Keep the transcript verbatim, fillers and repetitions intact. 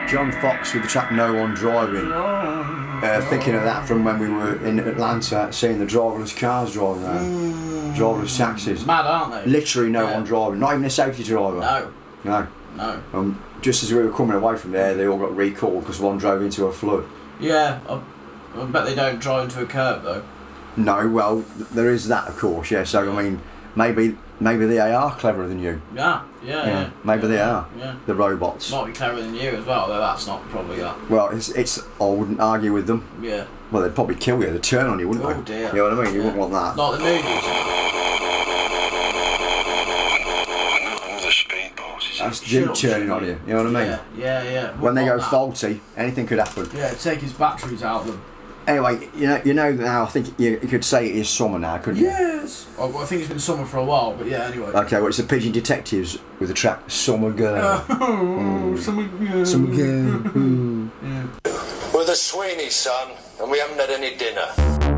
John Fox with the track No One Driving. Uh, thinking of that from when we were in Atlanta, seeing the driverless cars driving around. Mm. Driverless taxis. Mad, aren't they? Literally no yeah. one driving, not even a safety driver. No. No. No. Um, just as we were coming away from there, they all got recalled because one drove into a flood. Yeah, I, I bet they don't drive into a curb though. No, well, there is that, of course, yeah. So, I mean, maybe maybe they are cleverer than you. Yeah, yeah, yeah. yeah maybe yeah, they are, yeah. the robots. Might be cleverer than you as well, though that's not probably that. Well, it's, it's I wouldn't argue with them. Yeah. Well, they'd probably kill you, they'd turn on you, wouldn't oh, they? Oh dear. You know what I mean? You yeah. wouldn't want that. Like the movies. That's Jim turning on you, you know what I mean? Yeah, yeah, yeah. When they go that. faulty, anything could happen. Yeah, take his batteries out of them. Anyway, you know, you know now. I think you, you could say it is summer now, couldn't yes. you? Yes. Well, I think it's been summer for a while, but yeah. Anyway. Okay, well, it's the Pigeon Detectives with the track "Summer Girl." Oh, mm. Summer Girl. Summer Girl. Mm. Yeah. We're the Sweeney, son, and we haven't had any dinner.